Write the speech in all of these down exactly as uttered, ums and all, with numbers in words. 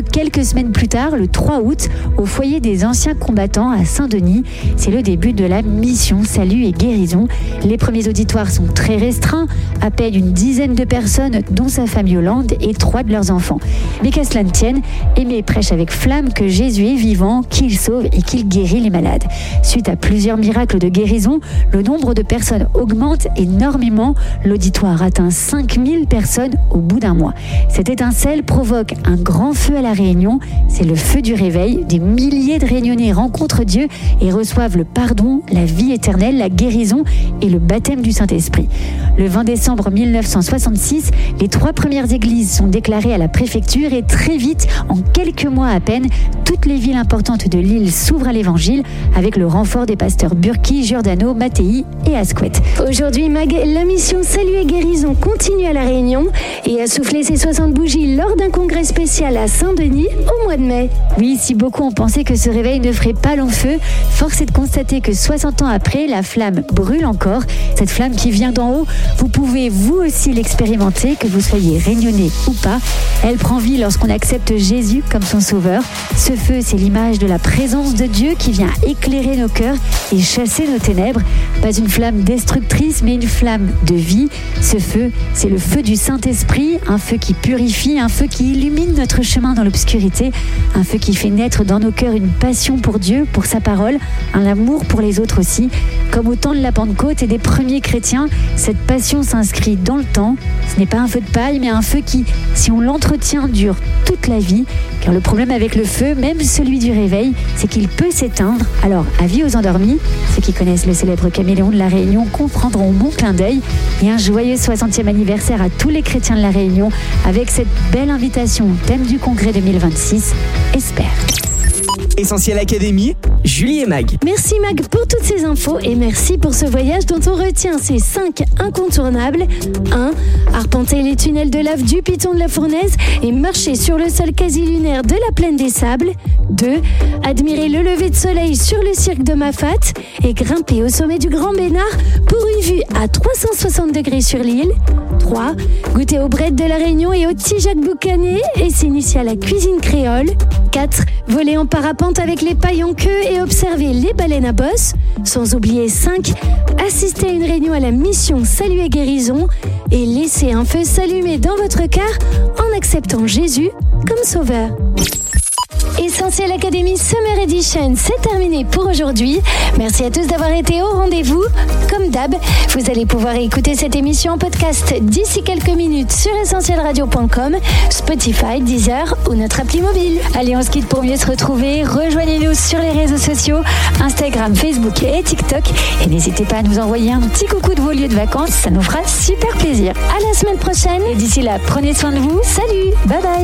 lieu quelques semaines plus tard, le trois août, au foyer des anciens combattants à Saint-Denis. C'est le début de la mission Salut et Guérison. Les premiers auditoires sont très restreints, à peine une dizaine de personnes, dont sa femme Yolande et trois de leurs enfants. Mais qu'à cela ne tienne, Aimé prêche avec flamme que Jésus est vivant, qu'il sauve et qu'il guérit les malades. Suite à plusieurs miracles de guérison, le nombre de personnes augmente énormément. L'auditoire atteint cinq mille personnes au bout d'un mois. Cette étincelle provoque un grand feu à La Réunion. C'est le feu du réveil. Des milliers de Réunionnais rencontrent Dieu et reçoivent le pardon, la vie éternelle, la guérison et le baptême du Saint-Esprit. Le vingt décembre mille neuf cent soixante-six, les trois premières églises sont déclarées à la préfecture et très vite, en quelques mois à peine, toutes les villes importantes de l'île s'ouvrent à l'évangile avec le renfort des pasteurs Burki, Giordano, Mattei et Asquette. Aujourd'hui, Mag, la mission Salut et Guérison continue à La Réunion et a soufflé ses soixante bougies lors d'un congrès spécial à Saint-Denis au mois de mai. Oui, si beaucoup ont pensé que ce réveil ne ferait pas long feu, force est de constater que soixante ans après, la flamme brûle encore. Cette flamme qui vient d'en haut, vous pouvez vous aussi l'expérimenter, que vous soyez réunionnais ou pas. Elle prend vie lorsqu'on accepte Jésus comme son sauveur. Ce feu, c'est l'image de la présence de Dieu qui vient éclairer nos cœurs et chasser nos ténèbres. Pas une flamme destructrice, mais une flamme de vie. Ce feu, c'est le feu du Saint-Esprit, un feu qui purifie, un feu qui illumine notre chemin dans l'obscurité, un feu qui fait naître dans nos cœurs une passion pour Dieu, pour sa parole, un amour pour les autres aussi. Comme au temps de la Pentecôte et des premiers chrétiens, cette passion s'inscrit dans le temps. Ce n'est pas un feu de paille, mais un feu qui, si on l'entretient, dure toute la vie. Car le problème avec le feu, même celui du réveil, c'est qu'il peut s'éteindre. Alors, avis aux endormis, ceux qui connaissent le célèbre caméléon de La Réunion comprendront mon clin d'œil. Et un joyeux soixantième anniversaire à tous les chrétiens de La Réunion avec cette belle invitation au thème du congrès deux mille vingt-six, Espère. Essentiel Académie, Julie et Mag. Merci Mag pour toutes ces infos et merci pour ce voyage dont on retient ces cinq incontournables. un. Arpenter les tunnels de lave du Piton de la Fournaise et marcher sur le sol quasi lunaire de la Plaine des Sables. deux. Admirer le lever de soleil sur le cirque de Mafate et grimper au sommet du Grand Bénard pour une vue à trois cent soixante degrés sur l'île. trois. Goûter aux brettes de La Réunion et au petit Jacques Boucanet et s'initier à la cuisine créole. quatre. Voler en parapente avec les pailles en queue et observer les baleines à bosse. Sans oublier cinq. Assister à une réunion à la mission Salut et Guérison et laisser un feu s'allumer dans votre cœur en acceptant Jésus comme sauveur. Essentiel Académie Summer Edition, c'est terminé pour aujourd'hui. Merci à tous d'avoir été au rendez-vous. Comme d'hab, vous allez pouvoir écouter cette émission en podcast d'ici quelques minutes sur essentiel radio point com, Spotify, Deezer ou notre appli mobile. Allez, on se quitte pour mieux se retrouver. Rejoignez-nous sur les réseaux sociaux, Instagram, Facebook et TikTok. Et n'hésitez pas à nous envoyer un petit coucou de vos lieux de vacances, ça nous fera super plaisir. À la semaine prochaine. Et d'ici là, prenez soin de vous. Salut, bye bye.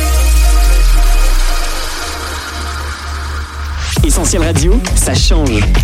Essentiel Radio, ça change.